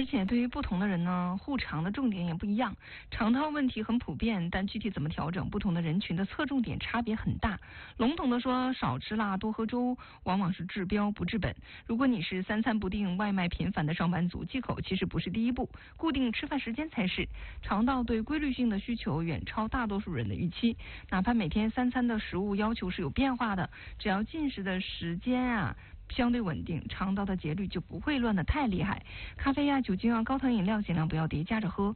而且对于不同的人呢，护肠的重点也不一样。肠道问题很普遍，但具体怎么调整，不同的人群的侧重点差别很大。笼统的说，少吃辣，多喝粥，往往是治标不治本。如果你是三餐不定、外卖频繁的上班族，忌口其实不是第一步，固定吃饭时间才是。肠道对规律性的需求远超大多数人的预期，哪怕每天3餐的食物要求是有变化的，只要进食的时间相对稳定，肠道的节律就不会乱得太厉害。咖啡酒精高糖饮料尽量不要叠加着喝。